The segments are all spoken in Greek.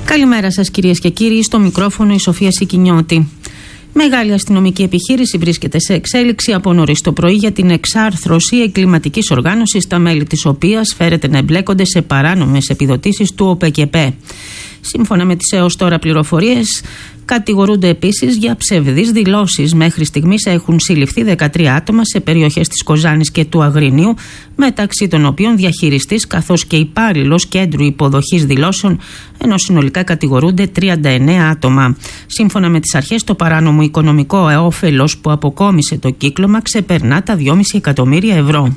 Καλημέρα σας κυρίες και κύριοι, στο μικρόφωνο η Σοφία Σικινιώτη. Μεγάλη αστυνομική επιχείρηση βρίσκεται σε εξέλιξη από νωρίς το πρωί για την εξάρθρωση εγκληματικής οργάνωσης, τα μέλη της οποίας φέρεται να εμπλέκονται σε παράνομες επιδοτήσεις του ΟΠΕΚΕΠΕ. Σύμφωνα με τις έως τώρα πληροφορίες, κατηγορούνται επίσης για ψευδείς δηλώσεις. Μέχρι στιγμής έχουν συλληφθεί 13 άτομα σε περιοχές της Κοζάνης και του Αγρινίου, μεταξύ των οποίων διαχειριστής καθώς και υπάλληλος κέντρου υποδοχής δηλώσεων, ενώ συνολικά κατηγορούνται 39 άτομα. Σύμφωνα με τις αρχές, το παράνομο οικονομικό όφελος που αποκόμισε το κύκλωμα ξεπερνά τα 2,5 εκατομμύρια ευρώ.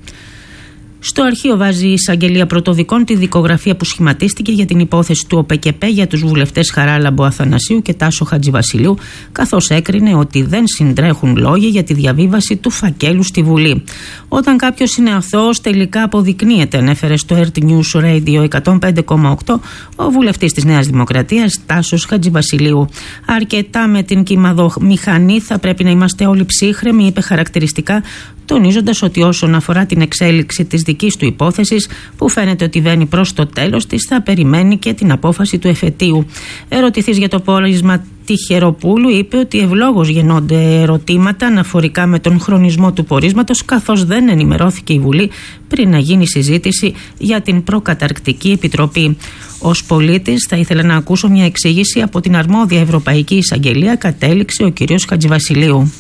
Στο αρχείο βάζει η Εισαγγελία Πρωτοδικών τη δικογραφία που σχηματίστηκε για την υπόθεση του ΟΠΕΚΕΠΕ για τους βουλευτές Χαράλαμπο Αθανασίου και Τάσο Χατζηβασιλείου, καθώς έκρινε ότι δεν συντρέχουν λόγοι για τη διαβίβαση του φακέλου στη Βουλή. Όταν κάποιος είναι αθώος, τελικά αποδεικνύεται, ανέφερε στο RT News Radio 105,8 ο βουλευτής της Νέας Δημοκρατίας Τάσος Χατζηβασιλείου. Αρκετά με την κυμαδομηχανή θα πρέπει να είμαστε όλοι ψύχρεμοι, είπε χαρακτηριστικά, τονίζοντας ότι όσον αφορά την εξέλιξη της δικής του υπόθεσης, που φαίνεται ότι βαίνει προς το τέλος της, θα περιμένει και την απόφαση του εφετείου. Ερωτηθής για το πόρισμα Τυχεροπούλου, είπε ότι ευλόγως γεννώνται ερωτήματα αναφορικά με τον χρονισμό του πορίσματος, καθώς δεν ενημερώθηκε η Βουλή πριν να γίνει συζήτηση για την προκαταρκτική επιτροπή. Ως πολίτης, θα ήθελα να ακούσω μια εξήγηση από την αρμόδια Ευρωπαϊκή Εισαγγελία, κατέληξε ο κ. Χατζηβασιλείου.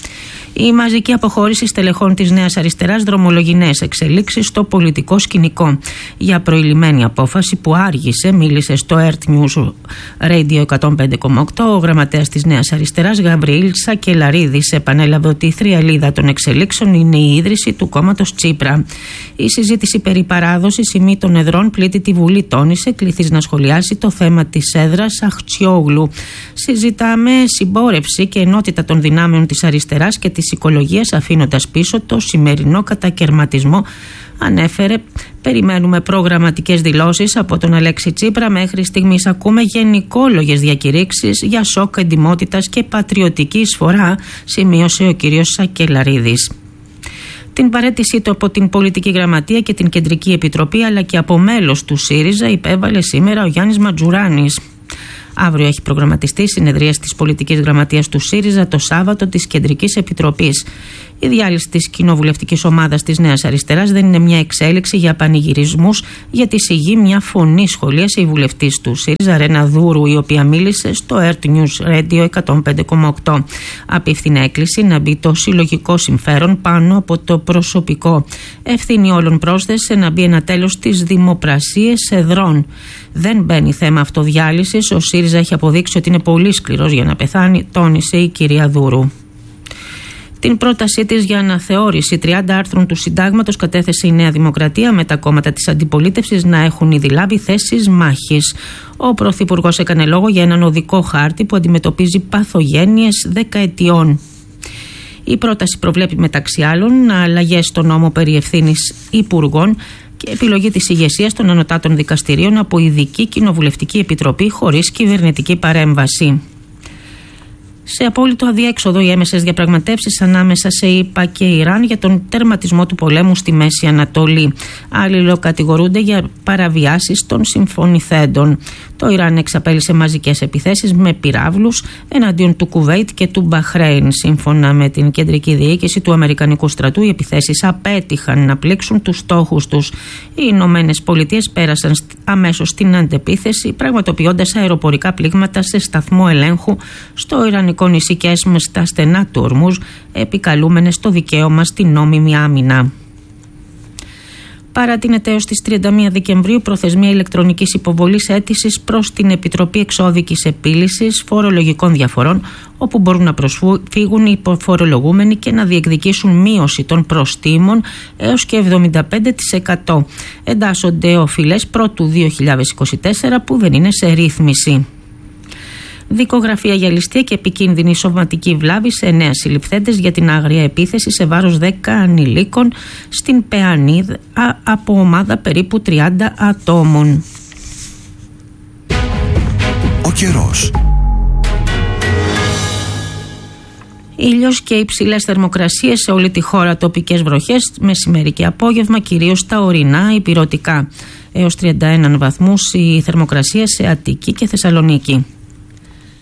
Η μαζική αποχώρηση στελεχών της Νέας Αριστεράς δρομολογεί νέες εξελίξεις στο πολιτικό σκηνικό. Για προηλημένη απόφαση που άργησε, μίλησε στο RT News Radio 105,8 ο γραμματέας της Νέας Αριστεράς Γαβριήλ Σακελαρίδης. Επανέλαβε ότι η θριαλίδα των εξελίξεων είναι η ίδρυση του κόμματος Τσίπρα. Η συζήτηση περί παράδοσης ημί των εδρών πλήττει τη Βουλή, τόνισε, κληθείς να σχολιάσει το θέμα της έδρας Αχτσιόγλου. Συζητάμε συμπόρευση και ενότητα των δυνάμεων της αριστεράς και της οικολογίας, αφήνοντας πίσω το σημερινό κατακερματισμό, ανέφερε. Περιμένουμε προγραμματικές δηλώσεις από τον Αλέξη Τσίπρα. Μέχρι στιγμής ακούμε γενικόλογες διακηρύξεις για σοκ εντιμότητας και πατριωτική εισφορά, σημείωσε ο κ. Σακελαρίδης. Την παραίτησή του από την Πολιτική Γραμματεία και την Κεντρική Επιτροπή, αλλά και από μέλος του ΣΥΡΙΖΑ, υπέβαλε σήμερα ο Γιάννης Ματζουράνης. Αύριο έχει προγραμματιστεί συνεδρίαση της Πολιτικής Γραμματείας του ΣΥΡΙΖΑ το Σάββατο της Κεντρικής Επιτροπής. Η διάλυση της κοινοβουλευτικής ομάδας της Νέας Αριστεράς δεν είναι μια εξέλιξη για πανηγυρισμούς, γιατί συγγεί μια φωνή, σχολίασε η βουλευτής του ΣΥΡΙΖΑ Ρένα Δούρου, η οποία μίλησε στο RT News Radio 105,8. Απίφθινε έκκληση να μπει το συλλογικό συμφέρον πάνω από το προσωπικό. Ευθύνη όλων πρόσθεσε να μπει ένα τέλος στις δημοπρασίες εδρών. Δεν μπαίνει θέμα αυτοδιάλυσης. Ο ΣΥΡΙΖΑ έχει αποδείξει ότι είναι πολύ σκληρός για να πεθάνει, τόνισε η κυρία Δούρου. Την πρότασή της για αναθεώρηση 30 άρθρων του Συντάγματος κατέθεσε η Νέα Δημοκρατία, με τα κόμματα της αντιπολίτευσης να έχουν ήδη λάβει θέσεις μάχης. Ο Πρωθυπουργός έκανε λόγο για έναν οδικό χάρτη που αντιμετωπίζει παθογένειες δεκαετιών. Η πρόταση προβλέπει μεταξύ άλλων αλλαγές στο νόμο περί ευθύνης υπουργών και επιλογή της ηγεσίας των ανωτάτων δικαστηρίων από ειδική κοινοβουλευτική επιτροπή χωρίς κυβερνητική παρέμβαση. Σε απόλυτο αδιέξοδο οι έμεσες διαπραγματεύσεις ανάμεσα σε ΗΠΑ και Ιράν για τον τερματισμό του πολέμου στη Μέση Ανατολή. Αλληλοκατηγορούνται για παραβιάσεις των συμφωνηθέντων. Το Ιράν εξαπέλυσε μαζικές επιθέσεις με πυράβλους εναντίον του Κουβέιτ και του Μπαχρέιν. Σύμφωνα με την κεντρική διοίκηση του Αμερικανικού στρατού, οι επιθέσεις απέτυχαν να πλήξουν τους στόχους τους. Οι Ηνωμένες Πολιτείες πέρασαν αμέσως στην αντεπίθεση, πραγματοποιώντας αεροπορικά πλήγματα σε σταθμό ελέγχου στο Ιρανικό νησί Κέσμ στα στενά του Ορμούζ, επικαλούμενες το δικαίωμα στην νόμιμη άμυνα. Παρατείνεται έως τις 31 Δεκεμβρίου προθεσμία ηλεκτρονικής υποβολής αίτησης προς την Επιτροπή Εξώδικης Επίλυσης Φορολογικών Διαφορών, όπου μπορούν να προσφύγουν οι φορολογούμενοι και να διεκδικήσουν μείωση των προστίμων έως και 75%. Εντάσσονται οφειλές πρώτου 2024 που δεν είναι σε ρύθμιση. Δικογραφία για ληστεία και επικίνδυνη σωματική βλάβη σε 9 συλληφθέντες για την άγρια επίθεση σε βάρος 10 ανηλίκων στην Παιανίδ από ομάδα περίπου 30 ατόμων. Ο καιρός. Ήλιος και υψηλές θερμοκρασίες σε όλη τη χώρα, τοπικές βροχές, μεσημέρι και απόγευμα, κυρίως στα ορεινά, ηπειρωτικά. έως 31 βαθμούς η θερμοκρασία σε Αττική και Θεσσαλονίκη.